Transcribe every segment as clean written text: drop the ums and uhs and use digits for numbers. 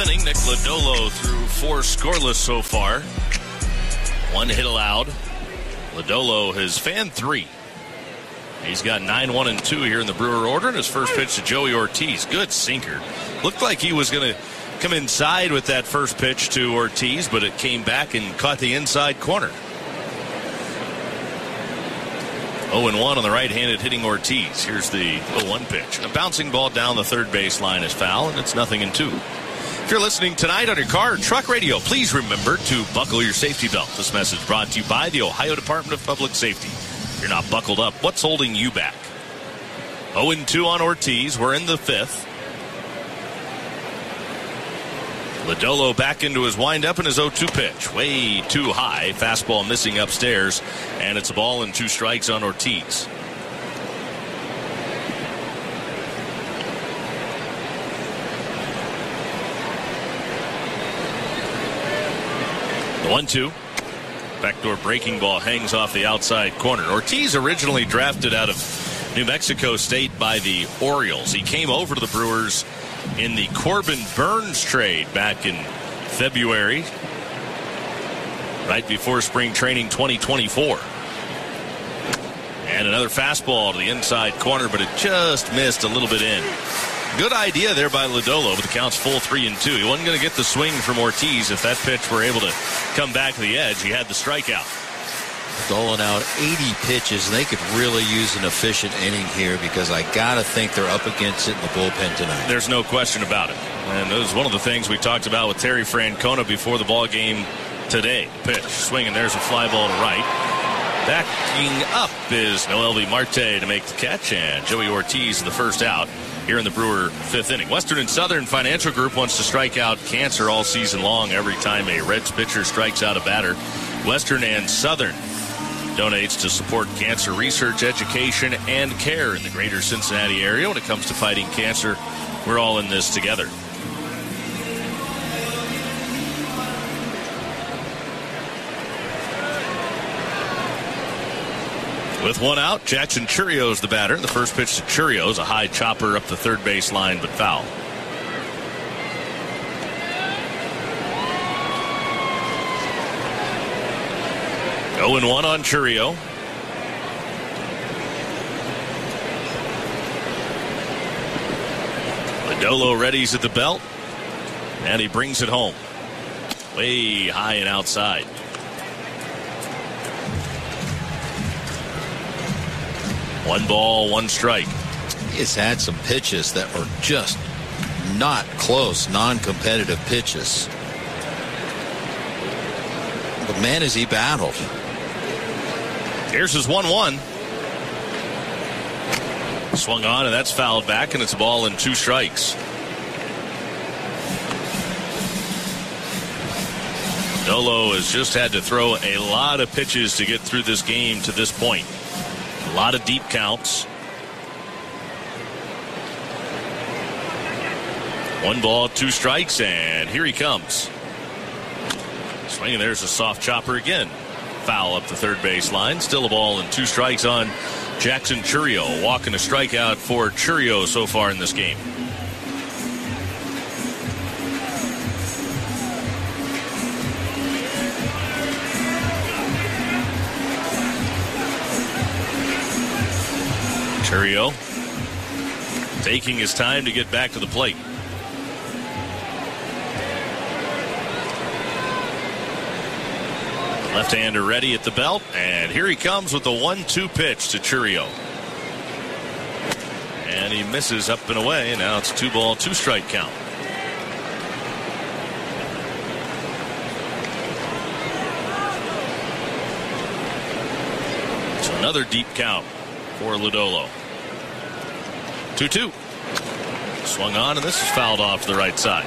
inning. Nick Lodolo threw 4 scoreless so far. 1 hit allowed. Lodolo has fanned 3. He's got 9-1-2 here in the Brewer order, and his first pitch to Joey Ortiz. Good sinker. Looked like he was going to come inside with that first pitch to Ortiz, but it came back and caught the inside corner. 0-1 on the right-handed hitting Ortiz. Here's the 0-1 pitch. A bouncing ball down the third base line is foul, and it's 0-2. If you're listening tonight on your car or truck radio, please remember to buckle your safety belt. This message brought to you by the Ohio Department of Public Safety. If you're not buckled up, what's holding you back? 0-2 on Ortiz. We're in the 5th. Lodolo back into his windup and his 0-2 pitch. Way too high. Fastball missing upstairs. And it's a ball and 2 strikes on Ortiz. The 1-2. Backdoor breaking ball hangs off the outside corner. Ortiz originally drafted out of New Mexico State by the Orioles. He came over to the Brewers in the Corbin Burns trade back in February, right before spring training 2024. And another fastball to the inside corner, but it just missed a little bit in. Good idea there by Lodolo, but the count's full 3-2. He wasn't going to get the swing from Ortiz if that pitch were able to come back to the edge. He had the strikeout. Doling out 80 pitches. They could really use an efficient inning here because I got to think they're up against it in the bullpen tonight. There's no question about it. And it was one of the things we talked about with Terry Francona before the ball game today. Pitch, swing, and there's a fly ball to right. Backing up is Noelvi Marte to make the catch, and Joey Ortiz the first out here in the Brewer 5th inning. Western and Southern Financial Group wants to strike out cancer all season long every time a Reds pitcher strikes out a batter. Western and Southern donates to support cancer research, education, and care in the greater Cincinnati area. When it comes to fighting cancer, we're all in this together. With 1 out, Jackson Churio's the batter. The first pitch to Churio's a high chopper up the third base line, but foul. Oh, 0-1 on Churio. Lodolo readies at the belt, and he brings it home. Way high and outside. One ball, 1 strike. He has had some pitches that were just not close, non-competitive pitches. But man, has he battled. Here's his 1-1. Swung on, and that's fouled back, and it's a ball and 2 strikes. Dolo has just had to throw a lot of pitches to get through this game to this point. A lot of deep counts. 1 ball, 2 strikes, and here he comes. Swinging, there's a soft chopper again. Foul up the third base line. Still a ball and 2 strikes on Jackson Churio. Walking a strikeout for Churio so far in this game. Churio taking his time to get back to the plate. Left-hander ready at the belt, and here he comes with the 1-2 pitch to Churio. And he misses up and away, and now it's 2 ball, 2 strike count. It's another deep count for Lodolo. 2-2. Swung on, and this is fouled off to the right side.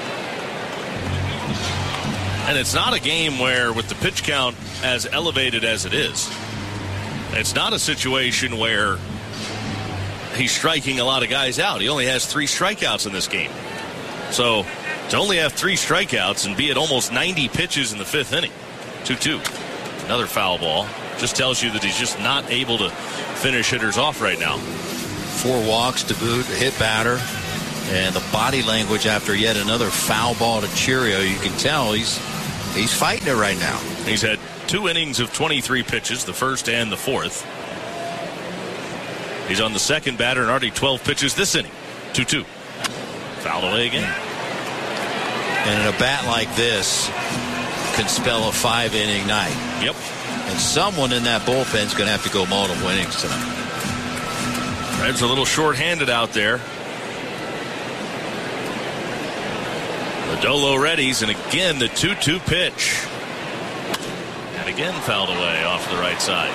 And it's not a game where, with the pitch count as elevated as it is, it's not a situation where he's striking a lot of guys out. He only has 3 strikeouts in this game. So to only have 3 strikeouts and be at almost 90 pitches in the 5th inning. 2-2. Another foul ball. Just tells you that he's just not able to finish hitters off right now. 4 walks to boot, a hit batter. And the body language after yet another foul ball to Chourio, you can tell he's fighting it right now. He's had 2 innings of 23 pitches, the first and the fourth. He's on the second batter and already 12 pitches this inning. 2-2. Fouled away again. And in a bat like this can spell a 5-inning night. Yep. And someone in that bullpen is going to have to go multiple innings tonight. Reds a little short-handed out there. Lodolo readies, and again the 2-2 pitch. And again fouled away off the right side.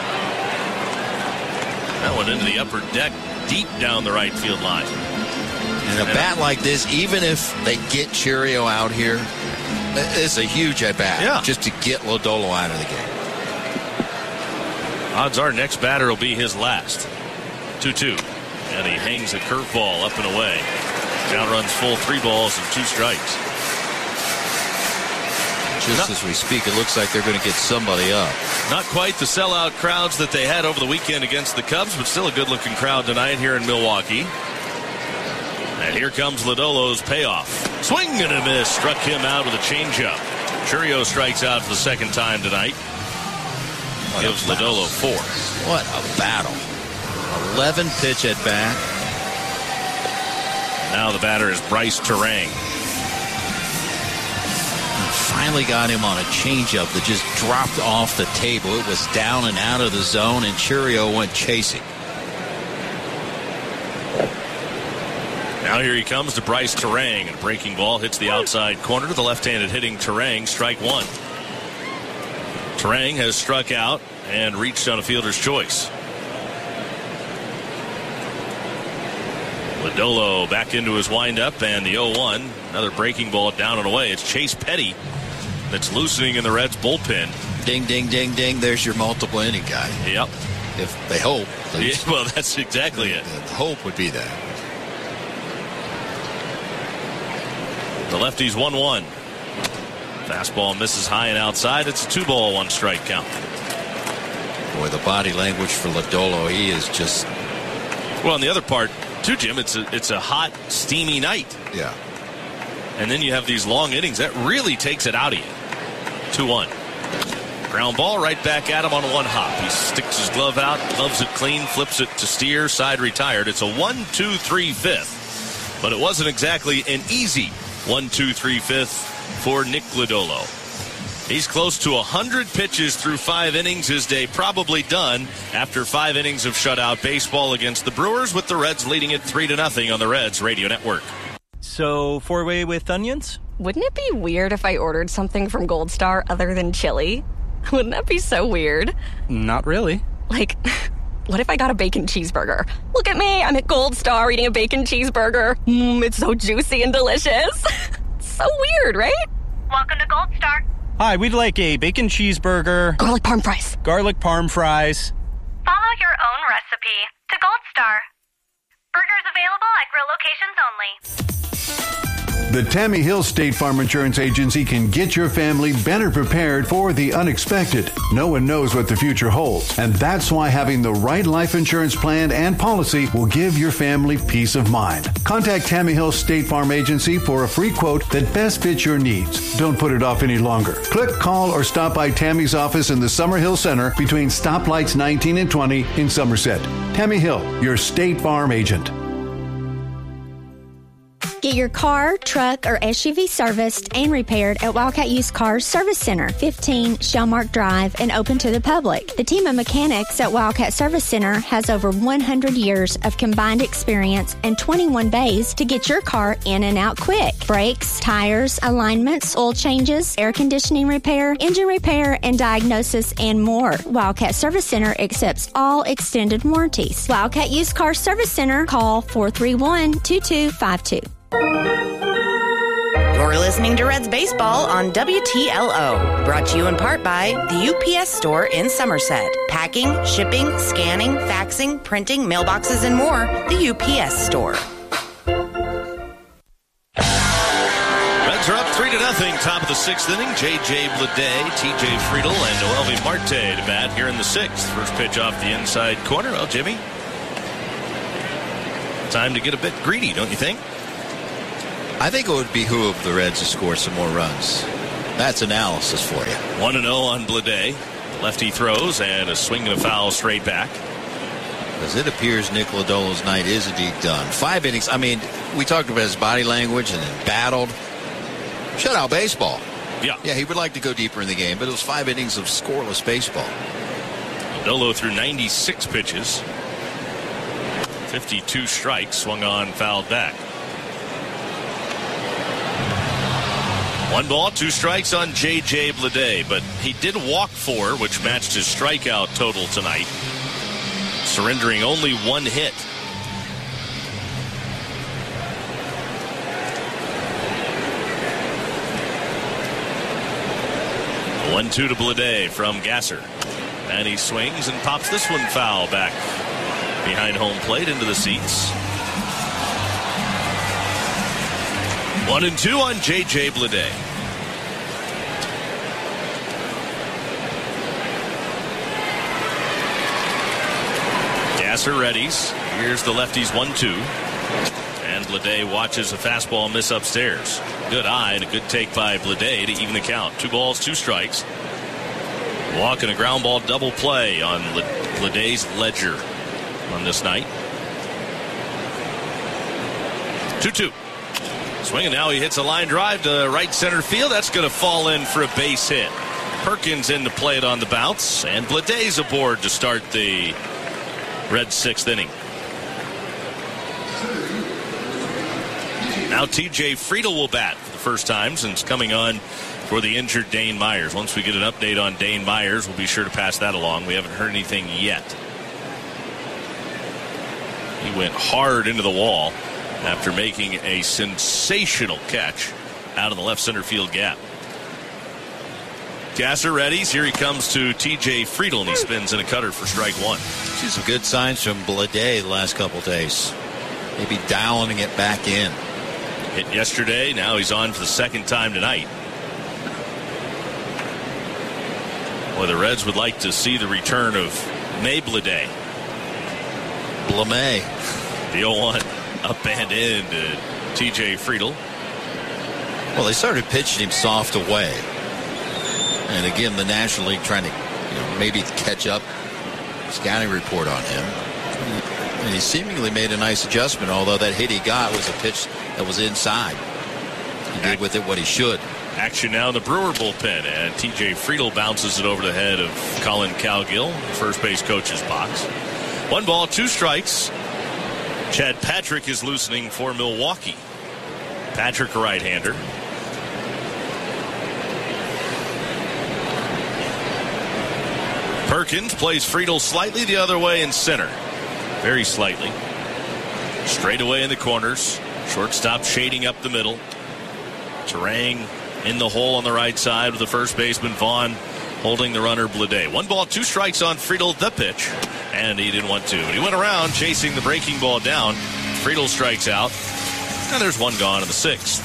That one into the upper deck, deep down the right field line. In a bat like this, even if they get Chourio out here, it's a huge at-bat just to get Lodolo out of the game. Odds are next batter will be his last. 2-2. And he hangs a curveball up and away. Down runs full, 3 balls and 2 strikes. Just as we speak, it looks like they're going to get somebody up. Not quite the sellout crowds that they had over the weekend against the Cubs, but still a good-looking crowd tonight here in Milwaukee. And here comes Lodolo's payoff. Swing and a miss. Struck him out with a changeup. Chourio strikes out for the second time tonight. Gives Lodolo 4. What a battle. 11 pitch at bat. Now the batter is Bryce Turang. Finally got him on a changeup that just dropped off the table. It was down and out of the zone, and Chourio went chasing. Now here he comes to Bryce Turang, and a breaking ball hits the outside corner to the left-handed hitting Turang. Strike 1. Turang has struck out and reached on a fielder's choice. Lodolo back into his windup, and the 0-1. Another breaking ball down and away. It's Chase Petty that's loosening in the Reds bullpen. Ding, ding, ding, ding. There's your multiple inning guy. Yep. If they hope. Yeah, well, that's exactly it. The hope would be that. The lefty's 1-1. Fastball misses high and outside. It's a 2-ball, 1 strike count. Boy, the body language for Lodolo, he is just... Well, on the other part, too, Jim, it's a hot, steamy night. Yeah. And then you have these long innings. That really takes it out of you. 2-1. Ground ball right back at him on 1 hop. He sticks his glove out, gloves it clean, flips it to Steer, side retired. It's a 1-2-3-5. But it wasn't exactly an easy 1-2-3-5 for Nick Lodolo. He's close to 100 pitches through 5 innings. His day probably done after 5 innings of shutout baseball against the Brewers, with the Reds leading it 3-0 on the Reds Radio Network. So, 4-way with onions? Wouldn't it be weird if I ordered something from Gold Star other than chili? Wouldn't that be so weird? Not really. Like, what if I got a bacon cheeseburger? Look at me, I'm at Gold Star eating a bacon cheeseburger. It's so juicy and delicious. So weird, right? Welcome to Gold Star. Hi, we'd like a bacon cheeseburger. Garlic parm fries. Garlic parm fries. Follow your own recipe to Gold Star. Burgers available at grill locations only. The Tammy Hill State Farm Insurance Agency can get your family better prepared for the unexpected. No one knows what the future holds, and that's why having the right life insurance plan and policy will give your family peace of mind. Contact Tammy Hill State Farm Agency for a free quote that best fits your needs. Don't put it off any longer. Click, call, or stop by Tammy's office in the Summerhill Center between stoplights 19 and 20 in Somerset. Tammy Hill, your State Farm agent. Get your car, truck, or SUV serviced and repaired at Wildcat Used Cars Service Center, 15 Shellmark Drive, and open to the public. The team of mechanics at Wildcat Service Center has over 100 years of combined experience and 21 bays to get your car in and out quick. Brakes, tires, alignments, oil changes, air conditioning repair, engine repair, and diagnosis, and more. Wildcat Service Center accepts all extended warranties. Wildcat Used Cars Service Center, call 431-2252. You're listening to Reds Baseball on WTLO. Brought to you in part by the UPS Store in Somerset. Packing, shipping, scanning, faxing, printing, mailboxes, and more. The UPS Store. Reds are up 3-0. Top of the 6th inning. J.J. Bleday, T.J. Friedel, and Noelvi Marte to bat here in the 6th. First pitch off the inside corner. Well, Jimmy, time to get a bit greedy, don't you think? I think it would behoove the Reds to score some more runs. That's analysis for you. 1-0 on Bleday. Lefty throws and a swing and a foul straight back. As it appears Nick Lodolo's night is indeed done. 5 innings. I mean, we talked about his body language and then battled. Shutout baseball. Yeah, he would like to go deeper in the game, but it was 5 innings of scoreless baseball. Lodolo threw 96 pitches. 52 strikes, swung on, fouled back. 1 ball, 2 strikes on J.J. Bleday, but he did walk 4, which matched his strikeout total tonight, surrendering only 1 hit. The 1-2 to Bleday from Gasser. And he swings and pops this one foul back behind home plate into the seats. 1-2 on J.J. Bleday. Gasser readies. Here's the lefties 1-2. And Bleday watches a fastball miss upstairs. Good eye and a good take by Bleday to even the count. 2 balls, 2 strikes. Walk and a ground ball double play on Bleday's ledger on this night. 2-2. Swinging now, he hits a line drive to right center field. That's going to fall in for a base hit. Perkins in to play it on the bounce, and Bleday's aboard to start the Reds' 6th inning. Now TJ Friedl will bat for the first time since coming on for the injured Dane Myers. Once we get an update on Dane Myers, we'll be sure to pass that along. We haven't heard anything yet. He went hard into the wall after making a sensational catch out of the left center field gap. Gasser readies. Here he comes to TJ Friedl, and he spins in a cutter for strike 1. See some good signs from Bleday the last couple days. Maybe dialing it back in. Hit yesterday. Now he's on for the 2nd time tonight. Well, the Reds would like to see the return of May Bleday. Blamay. The 0-1 up and in to TJ Friedl. Well, they started pitching him soft away. And again, the National League trying to maybe catch up. Scouting report on him. And he seemingly made a nice adjustment, although that hit he got was a pitch that was inside. He did with it what he should. Action now in the Brewer bullpen, and TJ Friedl bounces it over the head of Colin Cowgill, first base coach's box. 1 ball, 2 strikes. Chad Patrick is loosening for Milwaukee. Patrick, a right-hander. Perkins plays Friedl slightly the other way in center. Very slightly. Straight away in the corners. Shortstop shading up the middle. Terang in the hole on the right side with the first baseman Vaughn holding the runner Bleday. 1 ball, 2 strikes on Friedl, the pitch. And he didn't want to. But he went around chasing the breaking ball down. Friedl strikes out. And there's 1 gone in the 6th.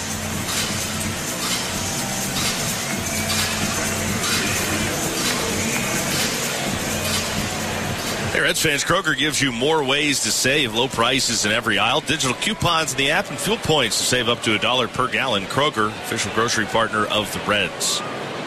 Hey, Reds fans, Kroger gives you more ways to save. Low prices in every aisle. Digital coupons in the app and fuel points to save up to $1 per gallon. Kroger, official grocery partner of the Reds.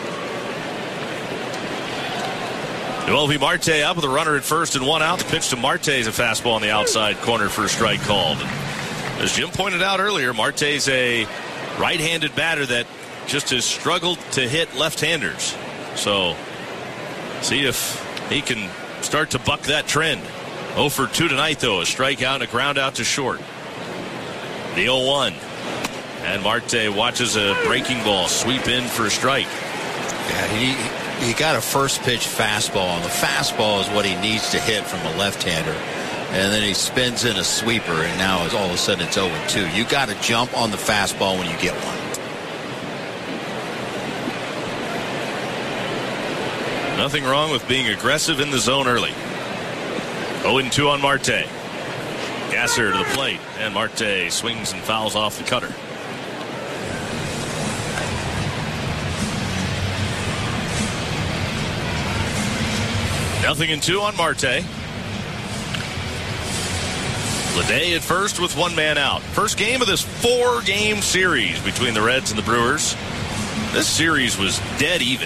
Noelvi Marte up with a runner at first and 1 out. The pitch to Marte is a fastball on the outside corner for a strike called. As Jim pointed out earlier, Marte's a right-handed batter that just has struggled to hit left-handers. So, see if he can start to buck that trend. 0 for 2 tonight, though. A strikeout and a ground out to short. The 0-1. And Marte watches a breaking ball sweep in for a strike. Yeah, he got a first pitch fastball, and the fastball is what he needs to hit from a left-hander. And then he spins in a sweeper, and now all of a sudden it's 0-2. You got to jump on the fastball when you get one. Nothing wrong with being aggressive in the zone early. 0-2 on Marte. Gasser to the plate, and Marte swings and fouls off the cutter. Nothing in 2 on Marte. Leday at first with one man out. First game of this 4-game series between the Reds and the Brewers. This series was dead even.